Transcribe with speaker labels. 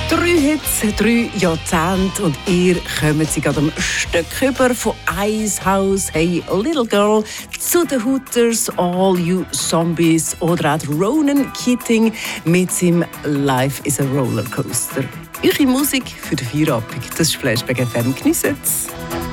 Speaker 1: 3 Hits, 3 Jahrzehnte und ihr kommt sie gerade am Stück über von Ice House, Hey Little Girl zu den Hooters, All You Zombies oder auch Ronan Keating mit seinem Life is a Rollercoaster. Eure Musik für den Feierabend, das ist Flashback FM. Geniessen.